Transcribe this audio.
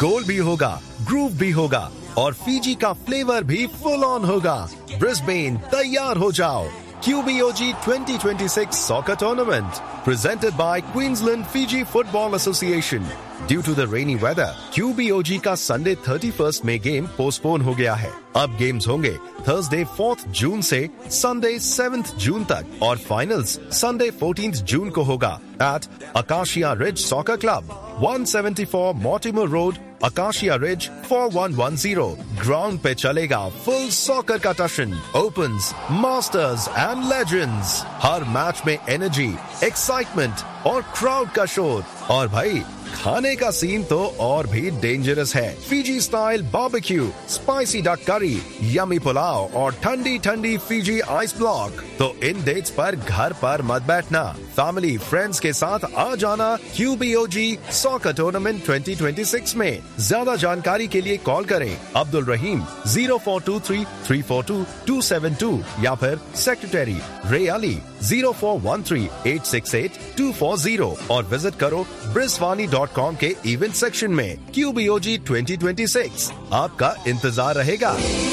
गोल भी होगा, ग्रूव भी होगा और फीजी का फ्लेवर भी फुल ऑन होगा। ब्रिस्बेन तैयार हो जाओ। QBOG 2026 Soccer Tournament presented by Queensland Fiji Football Association. Due to the rainy weather, QBOG का Sunday 31st में गेम पोस्टपोन हो गया है। अब गेम्स होंगे Thursday 4th जून से Sunday 7th जून तक और फाइनल्स Sunday 14th जून को होगा at Acacia Ridge Soccer Club, 174 Mortimer Road, Acacia Ridge 4110. Ground पे चलेगा फुल सॉकर का टशन, opens, masters and legends. Her match में एनर्जी, एक्साइटमेंट और क्राउड का शोर। और भाई खाने का सीन तो और भी डेंजरस है। Fiji style barbecue, spicy duck करी, यमी पुलाव और ठंडी ठंडी फीजी आइस ब्लॉक। तो इन डेट्स पर घर पर मत बैठना, फैमिली फ्रेंड्स के साथ आ जाना QBOG सॉकर टूर्नामेंट 2026 में। ज्यादा जानकारी के लिए कॉल करें अब्दुल रहीम 0423 342 272 या फिर सेक्रेटरी रे अली 0413 868 240 और विजिट करो briswani.com के इवेंट सेक्शन में। QBOG 2026 आपका इंतजार रहेगा।